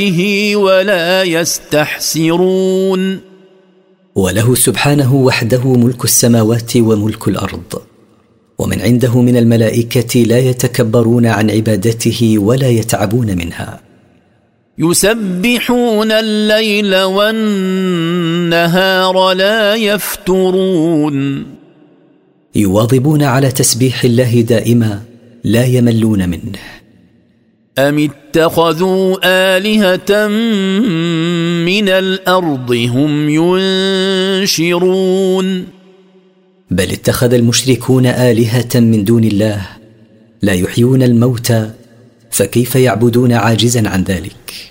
ولا يستحسرون. وله سبحانه وحده ملك السماوات وملك الأرض، ومن عنده من الملائكة لا يتكبرون عن عبادته ولا يتعبون منها. يسبحون الليل والنهار لا يفترون. يواظبون على تسبيح الله دائما لا يملون منه. أم اتخذوا آلهة من الأرض هم ينشرون. بل اتخذ المشركون آلهة من دون الله لا يحيون الموتى، فكيف يعبدون عاجزا عن ذلك؟